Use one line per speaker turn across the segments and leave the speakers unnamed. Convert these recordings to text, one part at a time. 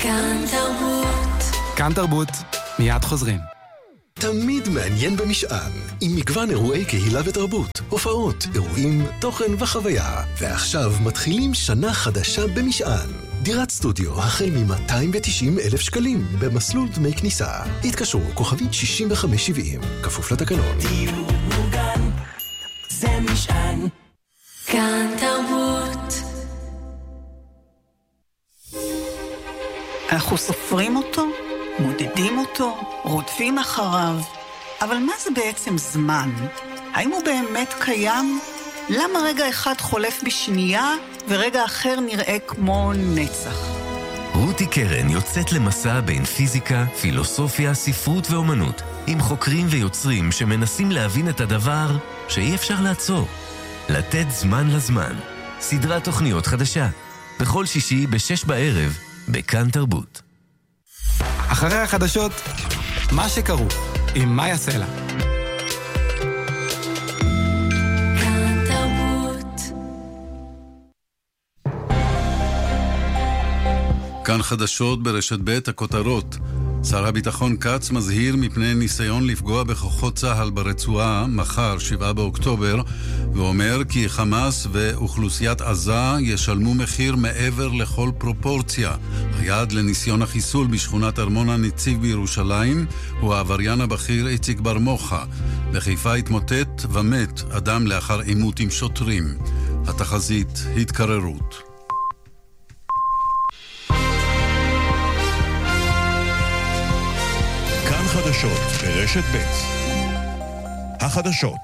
כאן תרבות.
כאן תרבות, מיד חוזרים.
תמיד מעניין במשען, עם מגוון אירועי קהילה ותרבות, הופעות, אירועים, תוכן וחוויה. ועכשיו מתחילים שנה חדשה במשען. דירת סטודיו החל מ-290,000 שקלים במסלול דמי כניסה. התקשרו כוכבית 6570, כפוף לתקנון.
דיור מוגן, זה משען. כאן תרבות.
אנחנו סופרים אותו, מודדים אותו, רודפים אחריו. אבל מה זה בעצם זמן? האם הוא באמת קיים? למה רגע אחד חולף בשנייה ורגע אחר נראה כמו נצח?
רותי קרן יוצאת למסע בין פיזיקה, פילוסופיה, ספרות ואומנות, עם חוקרים ויוצרים שמנסים להבין את הדבר שאי אפשר לעצור. לתת זמן לזמן. סדרת תוכניות חדשה. בכל שישי ב-6 בערב, בכאן תרבות.
אחרי החדשות, מה שקרו עם מאיה סלע.
כאן תרבות.
כאן חדשות ברשת ב' הכותרות. שר הביטחון קץ מזהיר מפני ניסיון לפגוע בכוחות צה"ל ברצועה מחר 7 באוקטובר, ואומר כי חמאס ואוכלוסיית עזה ישלמו מחיר מעבר לכל פרופורציה. היעד לניסיון החיסול בשכונת ארמון הנציב בירושלים הוא העבריין הבכיר איציק בר מוחה. בחיפה התמוטט ומת אדם לאחר עימות עם שוטרים. התחזית התקררות.
חדשות ברשת ב'. החדשות.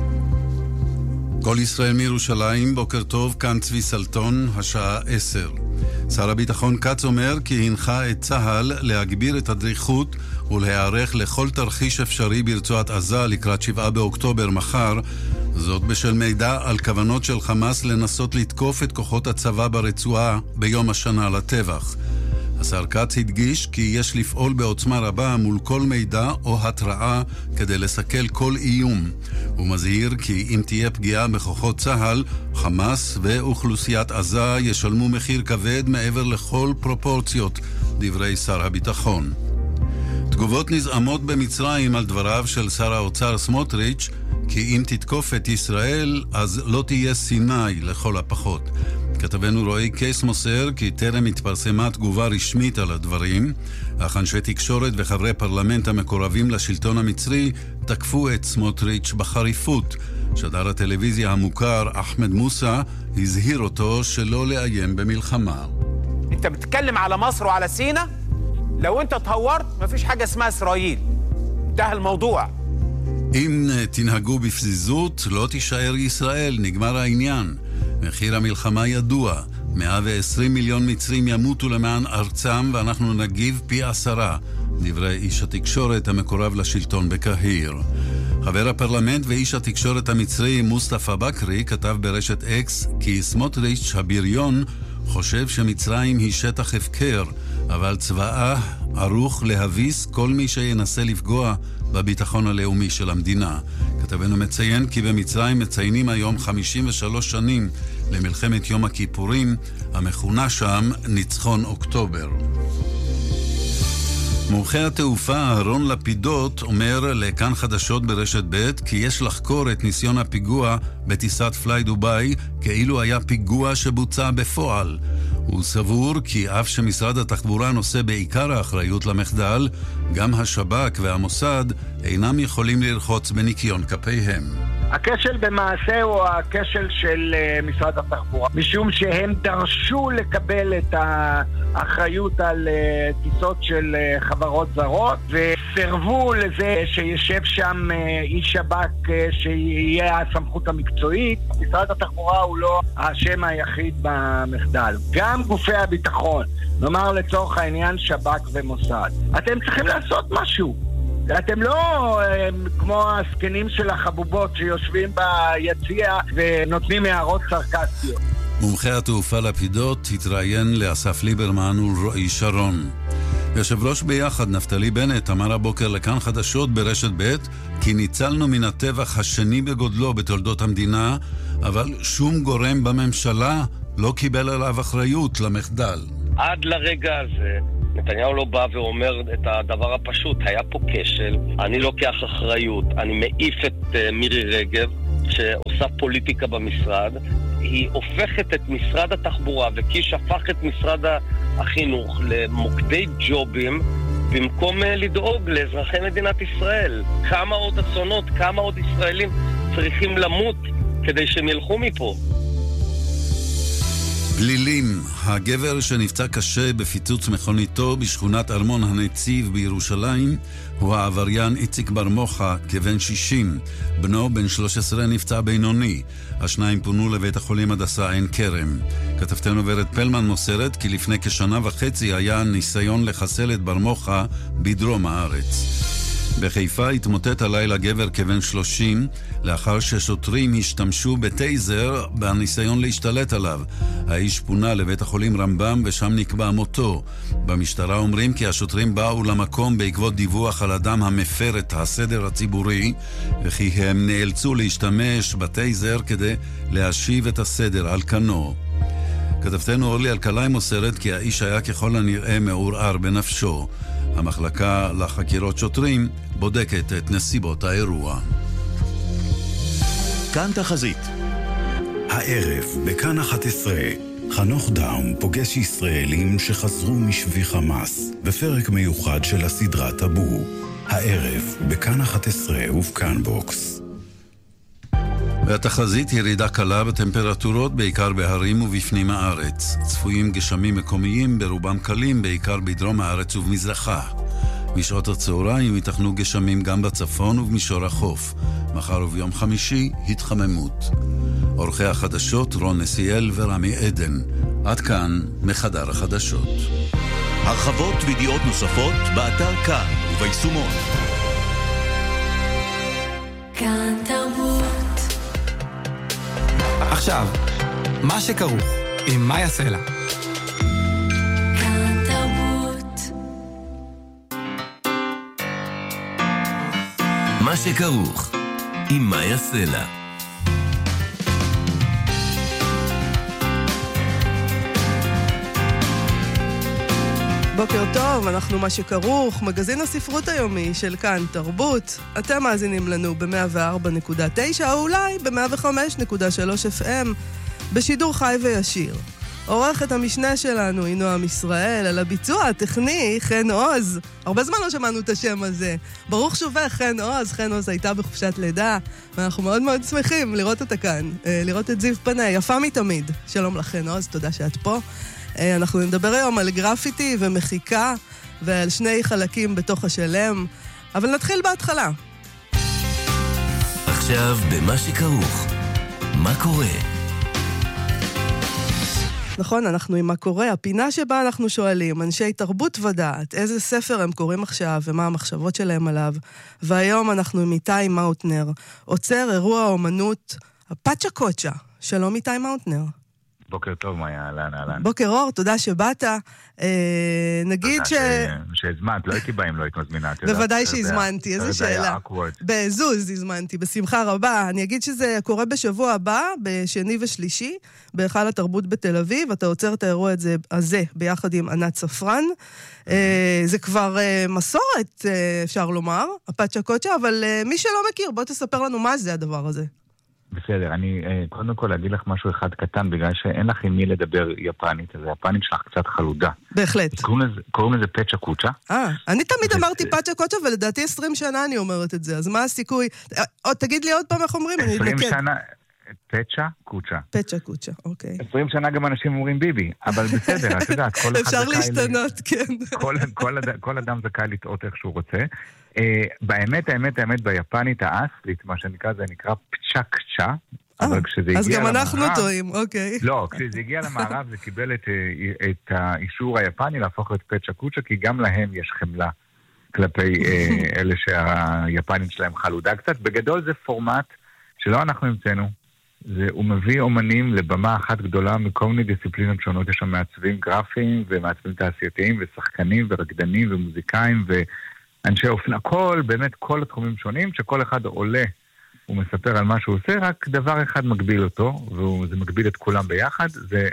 כל ישראל מירושלים, בוקר טוב, כאן צבי סלטון, השעה 10. שר הביטחון קץ אומר כי הנחה את צה"ל להגביר את הדריכות ולהיערך לכל תרחיש אפשרי ברצועת עזה לקראת 7 באוקטובר מחר, זאת בשל מידע על כוונות של חמאס לנסות לתקוף את כוחות הצבא ברצועה ביום השנה לטבח. השר קץ הדגיש כי יש לפעול בעוצמה רבה מול כל מידע או התראה כדי לסכל כל איום. הוא מזהיר כי אם תהיה פגיעה בכוחות צה"ל, חמאס ואוכלוסיית עזה ישלמו מחיר כבד מעבר לכל פרופורציות, דברי שר הביטחון. תגובות נזעמות במצרים על דבריו של שר האוצר סמוטריץ' כי אם תתקוף את ישראל אז לא תהיה סיני לכל הפחות. כתבנו רועי קייס מוסר כי טרם התפרסמה תגובה רשמית על הדברים, אך אנשי תקשורת וחברי פרלמנט המקורבים לשלטון המצרי תקפו את סמוטריץ' בחריפות. שדר הטלוויזיה המוכר אחמד מוסא הזהיר אותו שלא לאיים במלחמה.
انت بتتكلم على مصر وعلى سينا؟ لو انت تهورت مفيش حاجة اسمها اسرائيل. انتهى الموضوع.
אם תנהגו בפזיזות לא תישאר ישראל, נגמר העניין. מחיר המלחמה ידוע, 120 מיליון מצרים ימותו למען ארצם ואנחנו נגיב פי 10, דברי איש התקשורת המקורב לשלטון בקהיר. חבר הפרלמנט ואיש התקשורת המצרי מוסטפא בקרי כתב ברשת אקס כי סמוטריץ' הבריון חושב שמצרים היא שטח הפקר, אבל צבאה ערוך להביס כל מי שינסה לפגוע בביטחון הלאומי של המדינה. כתבנו מציין כי במצרים מציינים היום 53 שנים למלחמת יום הכיפורים, המכונה שם ניצחון אוקטובר. מומחה התעופה אהרון לפידות אומר לכאן חדשות ברשת ב' כי יש לחקור את ניסיון הפיגוע בטיסת פליי דוביי כאילו היה פיגוע שבוצע בפועל. הוא סבור כי אף שמשרד התחבורה נושא בעיקר האחריות למחדל, גם השב"כ והמוסד אינם יכולים לרחוץ בניקיון כפיהם.
הכשל במעשה הוא הכשל של משרד התחבורה, משום שהם דרשו לקבל את האחריות על טיסות של חברות זרות, וסרבו לזה שישב שם איש שב"כ שיהיה הסמכות המקצועית. משרד התחבורה הוא לא השם היחיד במחדל. גם גופי הביטחון, נאמר לצורך העניין שב"כ ומוסד, אתם צריכים לעשות משהו. אתם לא כמו הסקנים של החבובות שיושבים ביציע ונותנים הערות סרקסטיות.
מומחה התעופה לפידות התראיין לאסף ליברמן ולרועי שרון. יושב ראש ביחד נפתלי בנט אמר הבוקר לכאן חדשות ברשת ב' כי ניצלנו מן הטבח השני בגודלו בתולדות המדינה, אבל שום גורם בממשלה לא קיבל עליו אחריות למחדל.
עד לרגע הזה נתניהו לא בא ואומר את הדבר הפשוט, היה פה כשל, אני לוקח אחריות, אני מעיף את מירי רגב, שעושה פוליטיקה במשרד, היא הופכת את משרד התחבורה, וקיש הפך את משרד החינוך למוקדי ג'ובים, במקום לדאוג לאזרחי מדינת ישראל. כמה עוד אסונות, כמה עוד ישראלים צריכים למות כדי שהם ילכו מפה.
פלילים, הגבר שנפצע קשה בפיצוץ מכוניתו בשכונת ארמון הנציב בירושלים הוא העבריין איציק ברמוחה כבן 60. בנו בן 13 נפצע בינוני. השניים פונו לבית החולים הדסה עין כרם. כתבתנו ורד פלמן מוסרת כי לפני כשנה וחצי היה ניסיון לחסל את ברמוחה בדרום הארץ. בחיפה התמוטט הלילה גבר כבן 30 לאחר ששוטרים השתמשו בטייזר בניסיון להשתלט עליו. האיש פונה לבית החולים רמב"ם ושם נקבע מותו. במשטרה אומרים כי השוטרים באו למקום בעקבות דיווח על אדם המפר את הסדר הציבורי וכי הם נאלצו להשתמש בטייזר כדי להשיב את הסדר על כנו. כתבתנו אורלי אלקלעי מוסרת כי האיש היה ככל הנראה מעורער בנפשו. המחלקה לחקירות שוטרים בודקת את נסיבות האירוע.
כאן תחזית. הערב בכאן 11 חנוך דאום פוגש ישראלים שחזרו משבי חמאס בפרק מיוחד של הסדרה טאבו. הערב בכאן 11 ובכאן בוקס.
והתחזית ירידה קלה בטמפרטורות בעיקר בהרים ובפנים הארץ. צפויים גשמים מקומיים ברובם קלים בעיקר בדרום הארץ ובמזרחה. משעות הצהריים ייתכנו גשמים גם בצפון ובמישור החוף. מחר וביום חמישי התחממות. עורכי החדשות רון נסיאל ורמי עדן. עד כאן מחדר החדשות.
הרחבות וידיעות נוספות באתר כאן וביישומון.
כאן תרבות.
עכשיו, מה שכרוך עם מאיה סלע.
כאן תרבות.
מה שכרוך עם מאיה סלע.
בוקר טוב, אנחנו מה שכרוך, מגזין הספרות היומי של כאן תרבות. אתם מאזינים לנו ב-104.9 או אולי ב-105.3 FM בשידור חי וישיר. עורכת המשנה שלנו היא נועם ישראל, על הביצוע הטכני חן עוז. הרבה זמן לא שמענו את השם הזה. ברוך שובך חן עוז. חן עוז הייתה בחופשת לידה ואנחנו מאוד מאוד שמחים לראות אותה כאן, לראות את זיו פניה, יפה מתמיד. שלום לך חן עוז, תודה שאת פה. אנחנו נדבר היום על גרפיטי ומחיקה ועל שני חלקים בתוך השלם, אבל נתחיל בהתחלה.
עכשיו במה שכרוך, מה קורה?
נכון, אנחנו עם מה קורה, הפינה שבה אנחנו שואלים, אנשי תרבות ודעת, איזה ספר הם קוראים עכשיו ומה המחשבות שלהם עליו. והיום אנחנו עם איתי מאוטנר, עוצר אירוע האומנות הפצ'ה קוצ'ה. שלום איתי מאוטנר.
בוקר טוב, מאיה, אהלן.
בוקר אור, תודה שבאת. נגיד
שהזמנת, לא הייתי בא אם לא היית מזמינה.
בוודאי שהזמנתי, איזו שאלה. בזוז הזמנתי, בשמחה רבה. אני אגיד שזה קורה בשבוע הבא, בשני ושלישי, בהיכל התרבות בתל אביב. אתה עוצר את האירוע הזה ביחד עם ענת ספרן. זה כבר מסורת, אפשר לומר, הפצ'ה קוצ'ה, אבל מי שלא מכיר, בוא תספר לנו מה זה הדבר הזה.
בסדר, אני קודם כל אגיד לך משהו אחד קטן, בגלל שאין לך עם מי לדבר יפנית, אז היפנית שלך קצת חלודה.
בהחלט.
קוראים לזה פצ'ה קוצ'ה.
אני תמיד אמרתי פצ'ה קוצ'ה, ולדעתי 20 שנה אני אומרת את זה, אז מה הסיכוי? תגיד לי עוד פעם איך אומרים, אני אתנקד.
20 שנה, פצ'ה קוצ'ה.
פצ'ה קוצ'ה, אוקיי.
20 שנה גם אנשים אומרים ביבי, אבל בסדר, את יודעת, כל אחד
אפשר להשתנות, כן.
כל אדם זכאי לטעות איך שהוא רוצה. באמת, ביפנית האסלית, מה שנקרא, זה נקרא פצ'קצ'ה, אבל כשזה הגיע למערב...
אז גם אנחנו טועים, אוקיי.
לא, כשזה הגיע למערב זה קיבל את האישור היפני להפוך את פצ'ה קוצ'ה, כי גם להם יש חמלה כלפי אלה שהיפנית שלהם חלודה קצת. בגדול זה פורמט שלא אנחנו המצאנו. הוא מביא אומנים לבמה אחת גדולה מכל מיני דיסציפלינות שונות. יש שם מעצבים גרפיים ומעצבים תעשייתיים ושחקנים ורקדנים ומוזיקאים ואנשי אופנה, באמת כל התחומים שונים, שכל אחד עולה הוא מספר על מה שהוא עושה, רק דבר אחד מגביל אותו, וזה מגביל את כולם ביחד, זה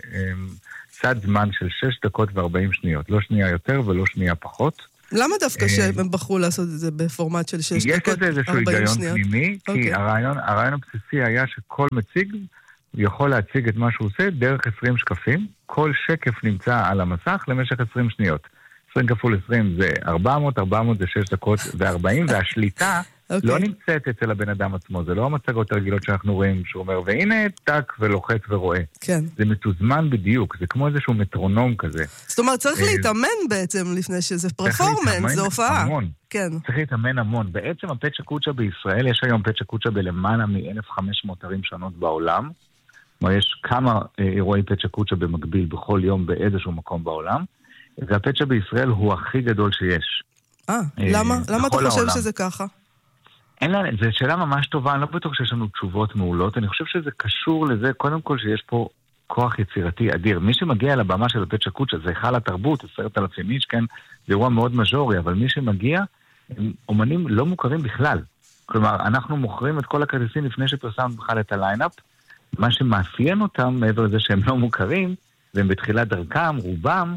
סד זמן של 6 דקות ו40 שניות, לא שנייה יותר ולא שנייה פחות.
למה דווקא שהם בחרו לעשות את זה בפורמט של 6 דקות 40 שניות?
יש איזשהו היגיון פנימי, כי הרעיון הבסיסי היה שכל מציג יכול להציג את מה שהוא עושה דרך 20 שקפים, כל שקף נמצא על המסך למשך 20 שניות. 20 כפול 20 זה 400, 400 זה 6 דקות ו40, והשליטה לא נמצאת אצל הבן אדם עצמו, זה לא המצגות הרגילות שאנחנו רואים, שהוא אומר, והנה טק ולוחץ ורואה.
כן.
זה מתוזמן בדיוק, זה כמו איזשהו מטרונום כזה.
זאת אומרת, צריך להתאמן בעצם לפני שזה פרפורמנס, זה הופעה. כן.
צריך להתאמן המון. בעצם הפצ'ה קוצ'ה בישראל, יש היום פצ'ה קוצ'ה בלמעלה מ-1,500 ערים שונות בעולם. כלומר, יש כמה אירועי פצ'ה קוצ'ה במקביל בכל יום באיזשהו מקום בעולם. והפצ'ה בישראל הוא הכי גדול שיש.
למה אתה חושב שזה ככה?
זו שאלה ממש טובה, אני לא בטוח שיש לנו תשובות מעולות, אני חושב שזה קשור לזה, קודם כל שיש פה כוח יצירתי אדיר. מי שמגיע לבמה של הפצ'ה קוצ'ה, זה היכל התרבות, 10,000 איש, כן, זה אירוע מאוד מז'ורי, אבל מי שמגיע, הם אומנים לא מוכרים בכלל. כלומר, אנחנו מוכרים את כל הכרטיסים לפני שפרסמנו בכלל את הליינאפ, מה שמאפיין אותם, מעבר לזה שהם לא מוכרים, והם בתחילת דרכם, רובם,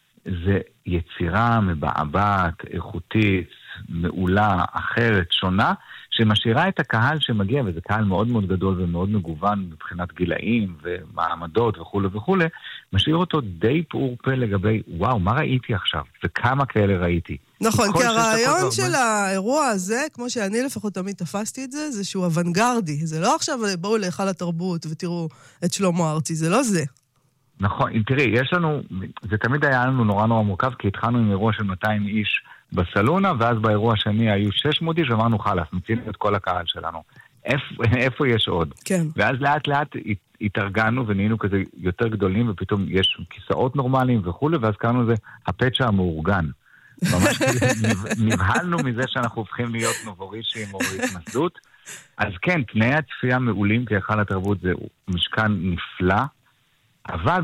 זה יצירה מבעבעת, איכותית, מעולה, אחרת, שונה, שמשאירה את הקהל שמגיע, וזה קהל מאוד מאוד גדול ומאוד מגוון מבחינת גילאים ומעמדות וכו' וכו', משאיר אותו די פעור פה לגבי, וואו, מה ראיתי עכשיו? וכמה כאלה ראיתי.
נכון, כי הרעיון של האירוע הזה, כמו שאני לפחות תמיד תפסתי את זה, זה שהוא אוונגרדי. זה לא עכשיו בואו להיכל התרבות ותראו את שלמה ארצי, זה לא זה.
נכון, תראי, יש לנו, זה תמיד היה לנו נורא נורא מורכב, כי התחלנו עם אירוע של 200 איש בסלונה, ואז באירוע השני היו 600 איש, ואמרנו חלאס, מצינו את כל הקהל שלנו. איפה יש עוד?
כן.
ואז לאט לאט התארגנו ונהיינו כזה יותר גדולים, ופתאום יש כיסאות נורמליים וכו', ואז קראנו לזה הפצ'ה המאורגן. ממש נבהלנו מזה שאנחנו הופכים להיות נובורישים או התנסות. אז כן, תנאי הצפייה מעולים כהיכל התרבות זה משכן נפלא, אבל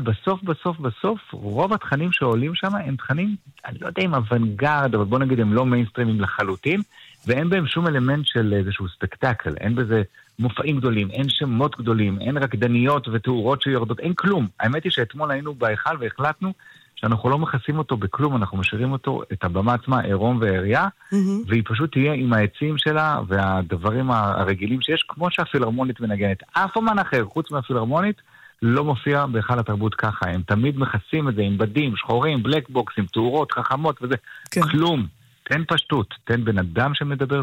בסוף, רוב התכנים שעולים שם הם תכנים, אני לא יודע אם אוונגרד, אבל בוא נגיד הם לא מיינסטרימים לחלוטין, ואין בהם שום אלמנט של איזשהו ספקטקל, אין בזה מופעים גדולים, אין שמות גדולים, אין רקדניות ותאורות שיורדות, אין כלום. האמת היא שאתמול היינו בהיכל והחלטנו שאנחנו לא מכסים אותו בכלום, אנחנו משאירים אותו, את הבמה עצמה, עירום ועירייה, והיא פשוט תהיה עם העצים שלה והדברים הרגילים שיש, כמו שהפילהרמונית מנגנת. אף אומן אחר, חוץ מהפילהרמונית, לא מופיע בהיכל התרבות ככה. הם תמיד מכסים את זה עם בדים, שחורים, בלק בוקסים, תאורות, חכמות וזה. כן. כלום. תן פשטות, תן בן אדם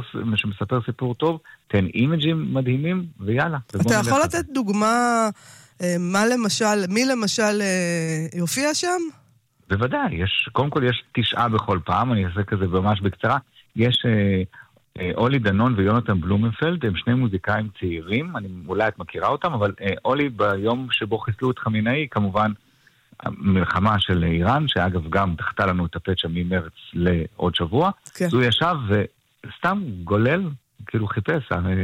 שמספר סיפור טוב, תן אימג'ים מדהימים, ויאללה.
אתה יכול לתת דוגמה, מי למשל יופיע שם?
בוודאי, קודם כל יש 9 בכל פעם, אני אעשה כזה ממש בקצרה. יש אולי דנון ויונתן בלומנפלד, הם שני מוזיקאים צעירים, אולי את מכירה אותם, אבל אולי ביום שבו חיסלו את חמינאי, כמובן המלחמה של איראן, שאגב גם דחתה לנו את הפצ'ה ממרץ לעוד שבוע, אז הוא ישב וסתם גולל, כאילו חיפש,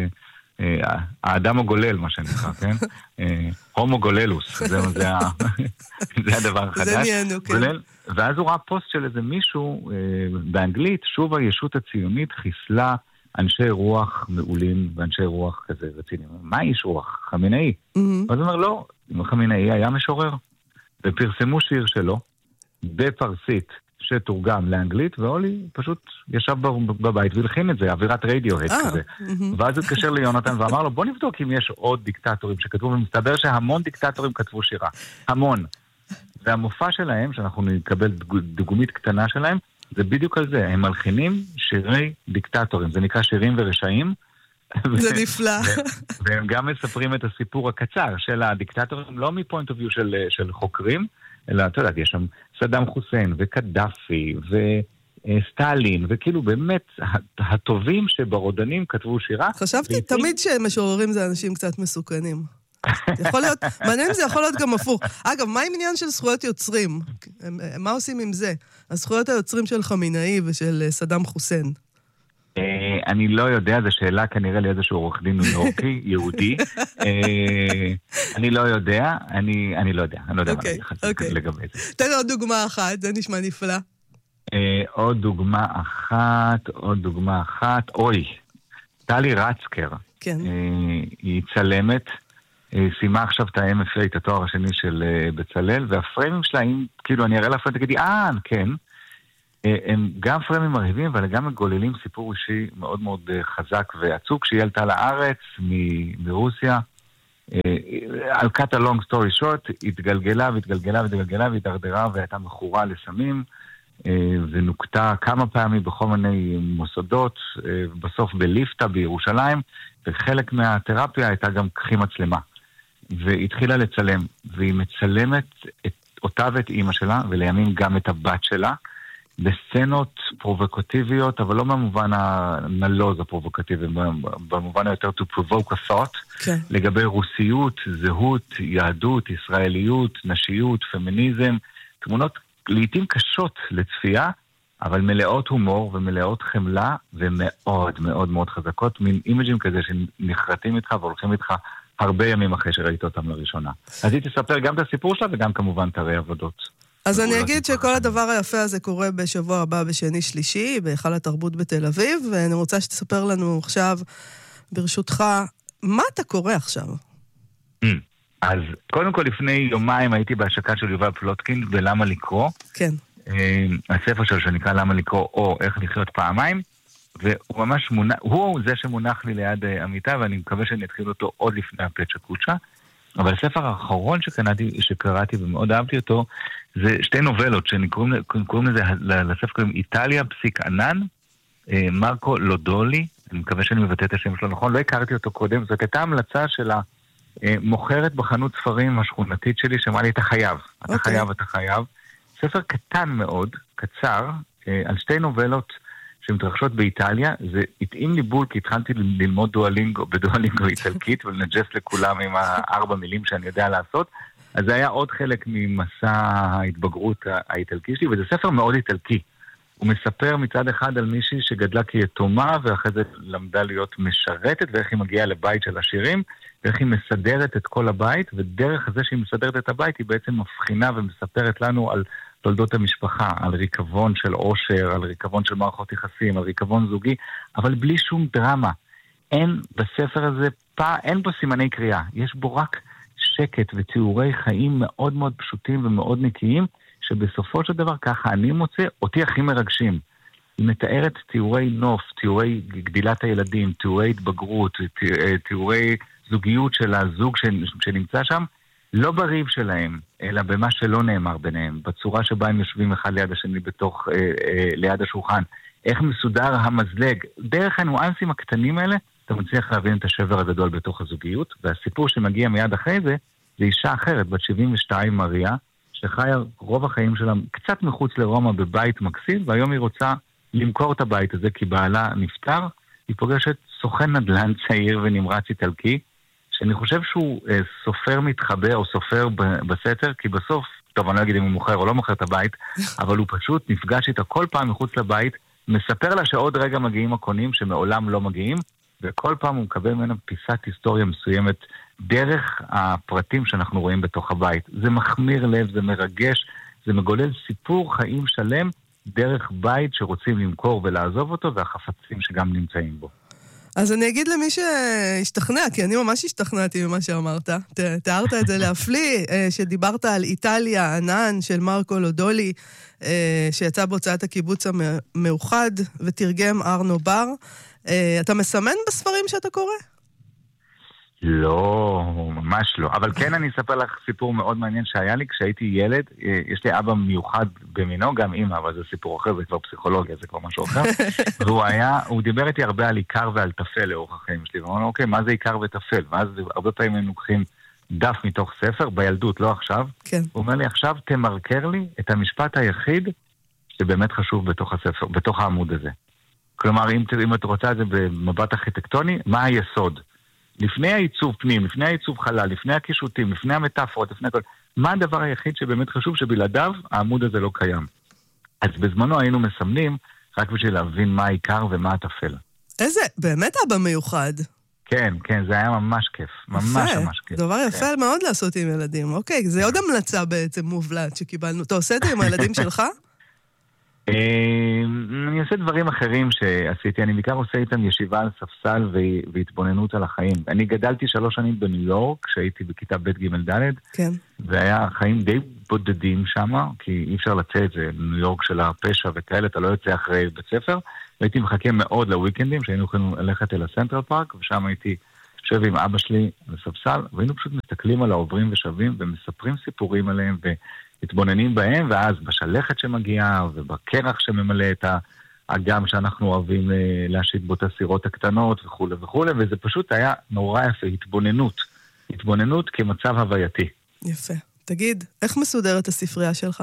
האדם הגולל, מה שנקרא, כן? הומו גוללוס, זה הדבר החדש.
זה נהיינו, כן.
ואז הוא ראה פוסט של איזה מישהו באנגלית, שוב הישות הציונית חיסלה אנשי רוח מעולים ואנשי רוח כזה רציניים. מה איש רוח? חמינאי. אז הוא אומר, לא, חמינאי היה משורר. ופרסמו שיר שלו בפרסית שתורגם לאנגלית, ואולי פשוט ישב בבית והלחין את זה, אווירת רדיוהד כזה. ואז הוא התקשר ליונתן ואמר לו, בוא נבדוק אם יש עוד דיקטטורים שכתבו, ומסתבר שהמון דיקטטורים כתבו שירה. המון. והמופע שלהם, שאנחנו נקבל דוגמית קטנה שלהם, זה בדיוק על זה. הם מלחינים שירי דיקטטורים. זה נקרא שירים ורשעים.
זה נפלא.
והם גם מספרים את הסיפור הקצר של הדיקטטורים, לא מפוינט אוף ויו של חוקרים, אלא, אתה יודעת, יש שם סדאם חוסיין וקדאפי וסטלין, וכאילו באמת הטובים שברודנים כתבו שירה.
חשבתי תמיד שמשוררים זה אנשים קצת מסוכנים. יכול להיות, מעניין אם זה יכול להיות גם הפוך. אגב, מה עם עניין של זכויות יוצרים? מה עושים עם זה? הזכויות היוצרים של חמינאי ושל סדאם חוסיין.
אני לא יודע, זו שאלה כנראה לאיזשהו עורך דין ניו יורקי, יהודי. אני לא יודע, אני לא יודע מה להגיד לגבי זה.
תן עוד דוגמה אחת, זה נשמע נפלא.
עוד דוגמה אחת, אוי, טלי רצקר.
כן.
היא צלמת, סיימה עכשיו את ה-MFA, את התואר השני של בצלאל, והפריימים שלה, כאילו אני אראה לה פריימים, תגידי, כן. הם גם פריימים מרהיבים, אבל גם מגוללים סיפור אישי מאוד מאוד חזק ועצוב, כשהיא עלתה לארץ מרוסיה, על cut a long story short, התגלגלה והתגלגלה והתגלגלה והתדרדרה והייתה מכורה לסמים, ונוקטה כמה פעמים בכל מיני מוסדות, בסוף בליפטה בירושלים, וחלק מהתרפיה הייתה גם קחי מצלמה. והתחילה לצלם, והיא מצלמת אותה ואת אימא שלה, ולימים גם את הבת שלה, בסצנות פרובוקטיביות, אבל לא במובן הנלוז הפרובוקטיבי, במובן היותר to provoke a thought, לגבי רוסיות, זהות, יהדות, ישראליות, נשיות, פמיניזם, תמונות לעתים קשות לצפייה, אבל מלאות הומור ומלאות חמלה, ומאוד מאוד מאוד חזקות, מין אימג'ים כזה שנחרטים איתך והולכים איתך הרבה ימים אחרי שראית אותם לראשונה. אז היא תספר גם את הסיפור שלה וגם כמובן תראי עבודות.
אז אני אגיד שכל הדבר היפה הזה קורה בשבוע הבא בשני שלישי, בהיכל התרבות בתל אביב, ואני רוצה שתספר לנו עכשיו, ברשותך, מה אתה קורא עכשיו?
אז קודם כל לפני יומיים הייתי בהשקה של יובל פלוטקין בלמה לקרוא.
כן.
הספר שלו שנקרא למה לקרוא או איך לחיות פעמיים, והוא ממש מונח, הוא זה שמונח לי ליד המיטה, ואני מקווה שאני אתחיל אותו עוד לפני הפצ'ה קוצ'ה. אבל הספר האחרון שקראתי ומאוד אהבתי אותו, זה שתי נובלות שקוראים לזה, לספר קוראים איטליה פסיק ענן, מרקו לודולי, אני מקווה שאני מבטא את השם שלו נכון, לא הכרתי אותו קודם, זאת הייתה המלצה של המוכרת בחנות ספרים השכונתית שלי, שאמרה לי, אתה חייב, אתה חייב, אתה חייב. ספר קטן מאוד, קצר, על שתי נובלות שמתרחשות באיטליה, זה התאים לי בול, כי התחלתי ללמוד בדואלינגו איטלקית, ולנג'ס לכולם עם 4 מילים שאני יודע לעשות, אז זה היה עוד חלק ממסע ההתבגרות האיטלקי שלי, וזה ספר מאוד איטלקי. הוא מספר מצד אחד על מישהי שגדלה כיתומה, ואחרי זה למדה להיות משרתת, ואיך היא מגיעה לבית של עשירים, ואיך היא מסדרת את כל הבית, ודרך זה שהיא מסדרת את הבית, היא בעצם מבחינה ומספרת לנו על תולדות המשפחה, על ריקבון של עושר, על ריקבון של מערכות יחסים, על ריקבון זוגי, אבל בלי שום דרמה. אין בספר הזה אין בו סימני קריאה, יש בו רק שקט ותיאורי חיים מאוד מאוד פשוטים ומאוד נקיים, שבסופו של דבר ככה אני מוצא אותי הכי מרגשים. היא מתארת תיאורי נוף, תיאורי גדילת הילדים, תיאורי התבגרות, תיאורי זוגיות של הזוג שנמצא שם, לא בריב שלהם, אלא במה שלא נאמר ביניהם, בצורה שבה הם יושבים אחד ליד השני ליד השולחן, איך מסודר המזלג, דרך הניואנסים הקטנים האלה, אתה מצליח להבין את השבר הגדול בתוך הזוגיות, והסיפור שמגיע מיד אחרי זה, זה אישה אחרת, בת 72 מריה, שחיה רוב החיים שלה קצת מחוץ לרומא בבית מקסים, והיום היא רוצה למכור את הבית הזה, כי בעלה נפטר, היא פוגשת סוכן נדל"ן צעיר ונמרץ איטלקי, שאני חושב שהוא סופר מתחבא או סופר בסתר, כי בסוף, טוב, אני לא אגיד אם הוא מוכר או לא מוכר את הבית, אבל הוא פשוט נפגש איתה כל פעם מחוץ לבית, מספר לה שעוד רגע מגיעים הקונים שמעולם לא מגיעים, וכל פעם הוא מקבל ממנה פיסת היסטוריה מסוימת דרך הפרטים שאנחנו רואים בתוך הבית. זה מחמיר לב, זה מרגש, זה מגולל סיפור חיים שלם דרך בית שרוצים למכור ולעזוב אותו, והחפצים שגם נמצאים בו.
אז אני אגיד למי שהשתכנע, כי אני ממש השתכנעתי ממה שאמרת. תיארת את זה להפליא, שדיברת על איטליה, ענן של מרקו לודולי, שיצא בהוצאת הקיבוץ המאוחד, ותרגם ארנו בר. אתה מסמן בספרים שאתה קורא?
לא, ממש לא. אבל כן אני אספר לך סיפור מאוד מעניין שהיה לי כשהייתי ילד. יש לי אבא מיוחד במינו, גם אמא, אבל זה סיפור אחר, זה כבר פסיכולוגיה, זה כבר משהו אחר. הוא דיבר איתי הרבה על עיקר ועל תפל לאורך החיים שלי. ואמרנו, אוקיי, מה זה עיקר ותפל? ואז הרבה פעמים הם לוקחים דף מתוך ספר, בילדות, לא עכשיו.
כן.
הוא אומר לי, עכשיו תמרקר לי את המשפט היחיד שבאמת חשוב בתוך הספר, בתוך העמוד הזה. כלומר, אם את רוצה את זה במבט ארכיטקטוני, מה היסוד? לפני העיצוב פנים, לפני העיצוב חלל, לפני הקישוטים, לפני המטאפורות, לפני הכל, מה הדבר היחיד שבאמת חשוב שבלעדיו העמוד הזה לא קיים? אז בזמנו היינו מסמנים רק בשביל להבין מה העיקר ומה הטפל.
איזה, באמת אבא מיוחד.
כן, כן, זה היה ממש כיף, ממש ממש כיף.
דבר יפה מאוד לעשות עם ילדים, אוקיי, זה עוד המלצה בעצם מובלעת שקיבלנו. אתה עושה את זה עם הילדים שלך?
אני עושה דברים אחרים שעשיתי, אני בעיקר עושה איתם ישיבה על ספסל והתבוננות על החיים. אני גדלתי 3 שנים בניו יורק, כשהייתי בכיתה ב' ג' ד',
כן.
והיה חיים די בודדים שם, כי אי אפשר לצאת, זה ניו יורק של הפשע וכאלה, אתה לא יוצא אחרי בית ספר, והייתי מחכה מאוד לוויקנדים, שהיינו יכולים ללכת אל הסנטרל פארק, ושם הייתי יושב עם אבא שלי על ספסל, והיינו פשוט מסתכלים על העוברים ושבים, ומספרים סיפורים עליהם, התבוננים בהם, ואז בשלכת שמגיעה, ובקרח שממלא את האגם שאנחנו אוהבים להשית בו את הסירות הקטנות וכו' וכו', וזה פשוט היה נורא יפה, התבוננות כמצב הווייתי.
יפה. תגיד, איך מסודרת הספרייה שלך?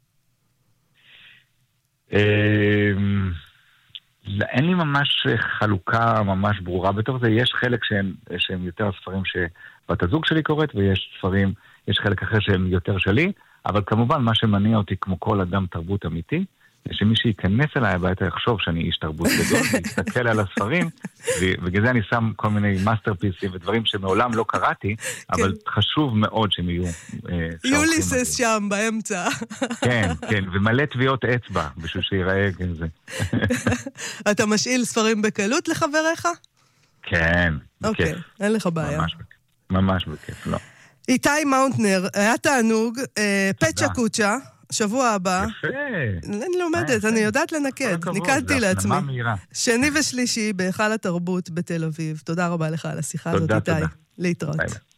אין לי ממש חלוקה ממש ברורה בתוך זה, יש חלק שהם יותר ספרים שבת הזוג שלי קוראת, יש חלק אחר שהם יותר שלי, אבל כמובן מה שמניע אותי כמו כל אדם תרבות אמיתי, זה שמי שייכנס אליי הביתה יחשוב שאני איש תרבות גדול, ויסתכל על הספרים, ובגלל זה אני שם כל מיני מאסטרפיסים ודברים שמעולם לא קראתי, אבל חשוב מאוד שהם יהיו...
יוליסס שם באמצע.
כן, כן, ומלא טביעות אצבע, בשביל שיראה כזה.
אתה משאיל ספרים בקלות לחבריך?
כן,
אוקיי, אין לך בעיה.
ממש בכיף, לא.
איתי מאונטנר, היה תענוג, פצ'ה קוצ'ה, שבוע הבא.
יפה.
אני לומדת, אני יודעת לנקד, ניקדתי לעצמי. שני ושלישי בהיכל התרבות בתל אביב. תודה רבה לך על השיחה הזאת, איתי. להתראות.